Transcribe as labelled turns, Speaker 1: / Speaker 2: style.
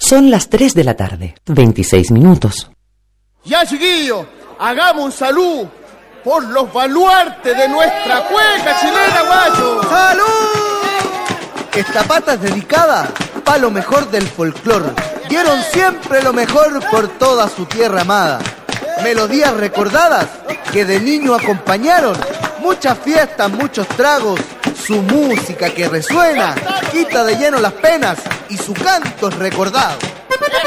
Speaker 1: Son las 3 de la tarde, 26 minutos.
Speaker 2: Ya, chiquillos, hagamos un salud por los baluartes de nuestra cueca chilena, guacho.
Speaker 3: ¡Salud! Esta pata es dedicada pa' lo mejor del folclor. Dieron siempre lo mejor por toda su tierra amada. Melodías recordadas que de niño acompañaron muchas fiestas, muchos tragos. Su música que resuena quita de lleno las penas y su canto es recordado.